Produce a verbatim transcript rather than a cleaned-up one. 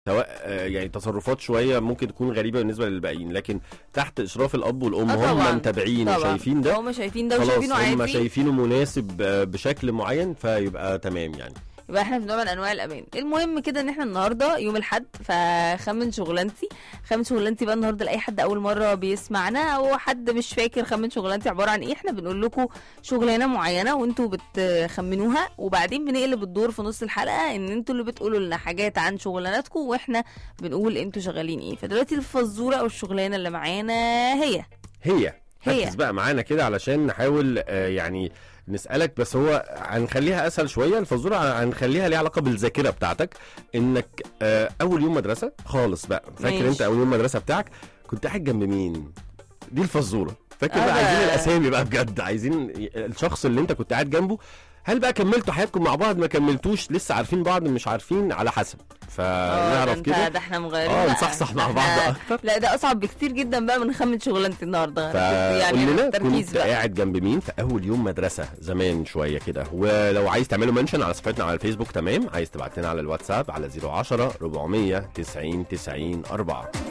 سواء آه، يعني تصرفات شويه ممكن تكون غريبه بالنسبه للباقيين، لكن تحت اشراف الاب والام آه هم طبعاً، متابعين طبعا وشايفين ده، هم شايفين ده خلاص وشايفينه هم عادي، شايفينه مناسب آه، بشكل معين فيبقى تمام يعني. يبقى احنا في نوع من انواع الامان. المهم كده ان احنا النهارده يوم الاحد، فخمن شغلانتي. خمن شغلانتي بقى النهارده لاي حد اول مره بيسمعنا او حد مش فاكر خمن شغلانتي عباره عن ايه. احنا بنقول لكم شغلانه معينه وانتوا بتخمنوها، وبعدين بنقلب الدور في نص الحلقه ان انتوا اللي بتقولوا لنا حاجات عن شغلاناتكم واحنا بنقول انتوا شغالين ايه. فدلوقتي الفزوره او الشغلانه اللي معانا هي هي هي ركز بقى معانا كده علشان نحاول آه، يعني نسألك، بس هو هنخليها أسهل شوية. الفزورة هنخليها ليها علاقة بالذاكرة بتاعتك، إنك آه، أول يوم مدرسة خالص بقى، فاكر ماشي. أنت أول يوم مدرسة بتاعك كنت قاعد جنب مين؟ دي الفزورة. فاكر آه بقى، ده- عايزين الأسامي بقى بجد، عايزين الشخص اللي أنت كنت قاعد جنبه. هل بقى كملتوا حياتكم مع بعض، ما كملتوش، لسه عارفين بعض مش عارفين، على حسب، اه ده فنعرف انت- كده. ده احنا مغيرين اه بقى. نصحصح مع ده بعض احنا- أكتر. لا ده اصعب بكتير جدا بقى من خمن شغلانتي النهارده. فقول لنا تركيز كنت بقى. قاعد جنب مين في اول يوم مدرسه زمان شويه كده. ولو عايز تعملوا منشن على صفحتنا على الفيسبوك تمام، عايز تبعت لنا على الواتساب على صفر عشرة أربعمية تسعين تسعين أربعة.